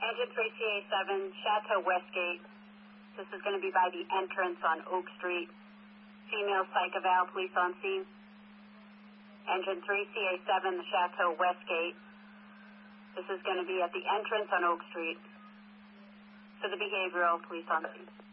Engine 3CA7, Chateau Westgate. This is going to be by the entrance on Oak Street. Female psych eval, police on scene. Engine 3CA7, the Chateau Westgate. This is going to be at the entrance on Oak Street. For the behavioral, police on scene.